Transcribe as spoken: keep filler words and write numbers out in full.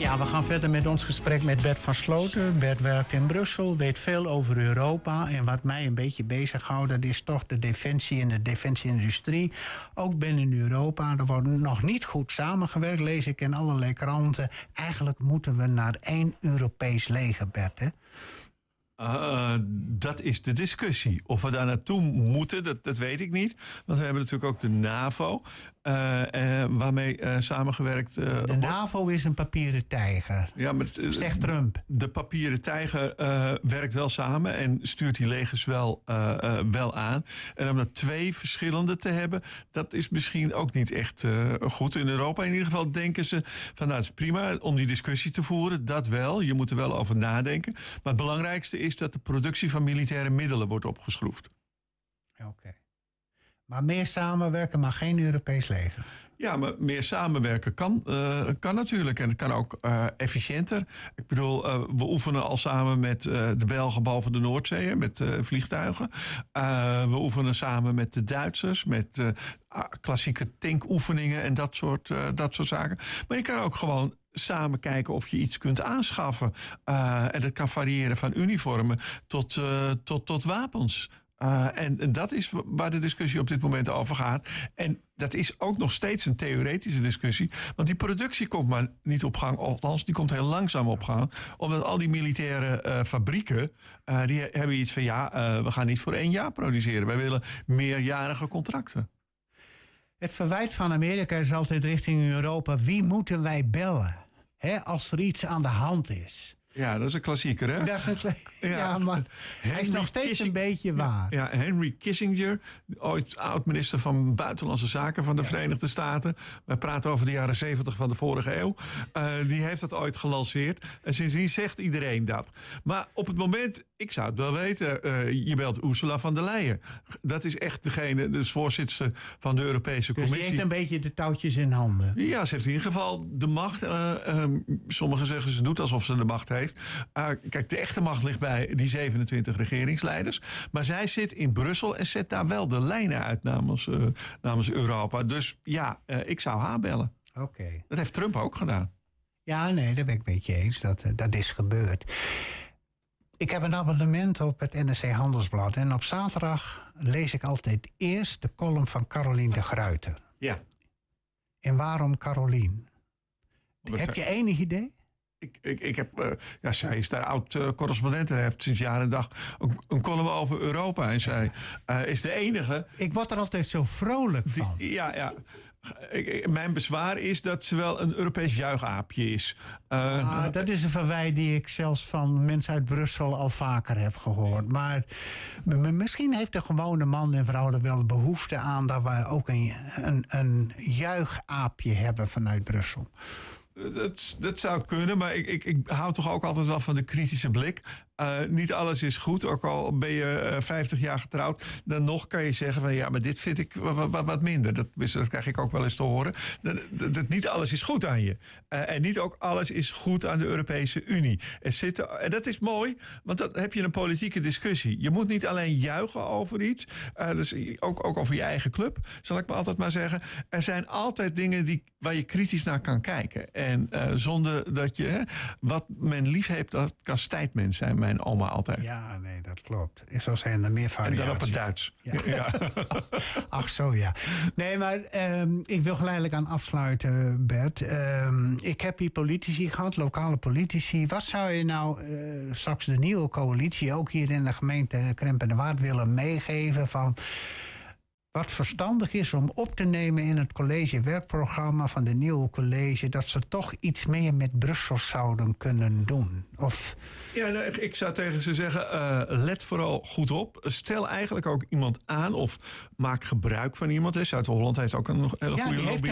Ja, we gaan verder met ons gesprek met Bert van Sloten. Bert werkt in Brussel, weet veel over Europa. En wat mij een beetje bezighoudt, dat is toch de defensie en de defensieindustrie. Ook binnen Europa, er wordt nog niet goed samengewerkt, lees ik in allerlei kranten. Eigenlijk moeten we naar één Europees leger, Bert, hè? Uh, dat is de discussie. Of we daar naartoe moeten, dat, dat weet ik niet. Want we hebben natuurlijk ook de NAVO. Uh, uh, waarmee uh, samengewerkt uh, De wordt. NAVO is een papieren tijger, Ja, maar, uh, zegt Trump. De papieren tijger uh, werkt wel samen en stuurt die legers wel, uh, uh, wel aan. En om dat twee verschillende te hebben, dat is misschien ook niet echt uh, goed in Europa. In ieder geval denken ze van, nou, het is prima om die discussie te voeren. Dat wel, je moet er wel over nadenken. Maar het belangrijkste is dat de productie van militaire middelen wordt opgeschroefd. Oké. Okay. Maar meer samenwerken, maar geen Europees leger. Ja, maar meer samenwerken kan, uh, kan natuurlijk. En het kan ook uh, efficiënter. Ik bedoel, uh, we oefenen al samen met uh, de Belgen boven de Noordzee, met uh, vliegtuigen. Uh, we oefenen samen met de Duitsers, met uh, klassieke tankoefeningen en dat soort, uh, dat soort zaken. Maar je kan ook gewoon samen kijken of je iets kunt aanschaffen. Uh, en dat kan variëren van uniformen tot, uh, tot, tot wapens. Uh, en, en dat is waar de discussie op dit moment over gaat. En dat is ook nog steeds een theoretische discussie. Want die productie komt maar niet op gang. Althans, die komt heel langzaam op gang. Omdat al die militaire uh, fabrieken, Uh, die hebben iets van, ja, uh, we gaan niet voor één jaar produceren. Wij willen meerjarige contracten. Het verwijt van Amerika is altijd richting Europa. Wie moeten wij bellen, hè, als er iets aan de hand is? Ja, dat is een klassieker, hè? Dat is een kla- ja, ja, maar Henry hij is nog steeds Kissing- een beetje waar. Ja, ja, Henry Kissinger, ooit oud-minister van Buitenlandse Zaken van de ja. Verenigde Staten. Wij praten over de jaren zeventig van de vorige eeuw. Uh, die heeft dat ooit gelanceerd. En sindsdien zegt iedereen dat. Maar op het moment, ik zou het wel weten, uh, je belt Ursula von der Leyen. Dat is echt degene, dus voorzitter van de Europese dus Commissie. Dus die heeft een beetje de touwtjes in handen. Ja, ze heeft in ieder geval de macht. Uh, um, sommigen zeggen ze doet alsof ze de macht heeft. Uh, kijk, de echte macht ligt bij die zevenentwintig regeringsleiders. Maar zij zit in Brussel en zet daar wel de lijnen uit namens, uh, namens Europa. Dus ja, uh, ik zou haar bellen. Oké. Okay. Dat heeft Trump ook gedaan. Ja, nee, daar ben ik met je eens. Dat, uh, dat is gebeurd. Ik heb een abonnement op het N R C Handelsblad. En op zaterdag lees ik altijd eerst de column van Carolien de Gruyter. Ja. En waarom Carolien? Heb je enig idee? Ik, ik, ik heb, uh, ja, zij is daar oud-correspondent en heeft sinds jaar en dag een, een column over Europa. En zij uh, is de enige. Ik word er altijd zo vrolijk van. Die, ja, ja. Ik, ik, mijn bezwaar is dat ze wel een Europees juichaapje is. Uh, ah, dat is een verwijt die ik zelfs van mensen uit Brussel al vaker heb gehoord. Maar m- misschien heeft de gewone man en vrouw er wel behoefte aan dat we ook een, een, een juichaapje hebben vanuit Brussel. Dat, dat zou kunnen, maar ik, ik, ik hou toch ook altijd wel van de kritische blik. Uh, niet alles is goed, ook al ben je uh, vijftig jaar getrouwd. Dan nog kan je zeggen van ja, maar dit vind ik wat, wat, wat minder. Dat, dat krijg ik ook wel eens te horen. Dat, dat, dat niet alles is goed aan je. Uh, en niet ook alles is goed aan de Europese Unie. Er zitten, en dat is mooi, want dan heb je een politieke discussie. Je moet niet alleen juichen over iets. Uh, dus ook, ook over je eigen club, zal ik maar altijd maar zeggen. Er zijn altijd dingen die, waar je kritisch naar kan kijken. En uh, zonder dat je, hè, wat men lief heeft, dat kastijdt men, zei mijn oma altijd. Ja, nee, dat klopt. Zo zijn er meer variaties. En dan op het Duits. Ja. Ja. Ach zo, ja. Nee, maar um, ik wil geleidelijk aan afsluiten, Bert. Um, ik heb hier politici gehad, lokale politici. Wat zou je nou uh, straks de nieuwe coalitie, ook hier in de gemeente Krempen en de Waard, willen meegeven van wat verstandig is om op te nemen in het college-werkprogramma van de nieuwe college, dat ze toch iets meer met Brussel zouden kunnen doen? Of ja, nou, ik zou tegen ze zeggen, uh, let vooral goed op. Stel eigenlijk ook iemand aan of maak gebruik van iemand. Zuid-Holland heeft ook een hele ja, goede lobby.